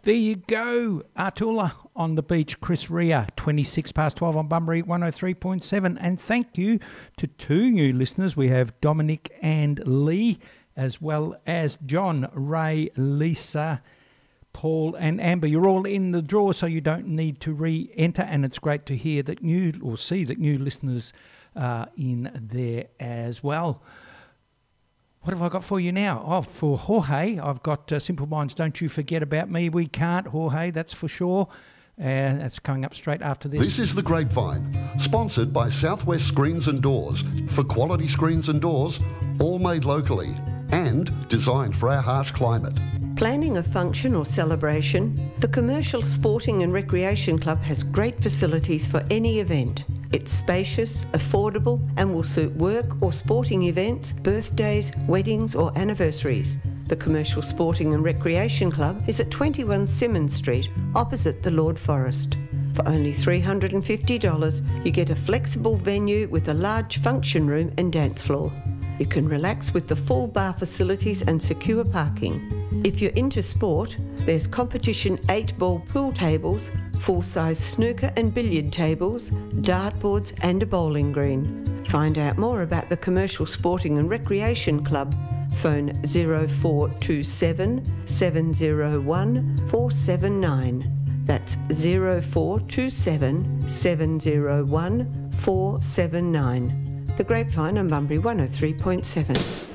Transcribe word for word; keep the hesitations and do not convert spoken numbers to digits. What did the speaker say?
There you go, Artula on the beach, Chris Rea, twenty-six past twelve on Bunbury one oh three point seven. And thank you to two new listeners. We have Dominic and Lee, as well as John, Ray, Lisa, Paul and Amber. You're all in the draw, so you don't need to re-enter, and it's great to hear that new, or see that new listeners are in there as well. What have I got for you now? Oh, for Jorge, I've got uh, Simple Minds, Don't You Forget About Me. We can't, Jorge, that's for sure. And uh, that's coming up straight after this. This is The Grapevine, sponsored by Southwest Screens and Doors, for quality screens and doors, all made locally and designed for our harsh climate. Planning a function or celebration, the Commercial Sporting and Recreation Club has great facilities for any event. It's spacious, affordable, and will suit work or sporting events, birthdays, weddings or anniversaries. The Commercial Sporting and Recreation Club is at twenty-one Symonds Street, opposite the Lord Forest. For only three hundred and fifty dollars, you get a flexible venue with a large function room and dance floor. You can relax with the full bar facilities and secure parking. If you're into sport, there's competition eight-ball pool tables, full-size snooker and billiard tables, dartboards and a bowling green. Find out more about the Commercial Sporting and Recreation Club. Phone zero four two seven, seven zero one, four seven nine. That's zero four two seven, seven zero one, four seven nine. The Grapevine on Bunbury one oh three point seven.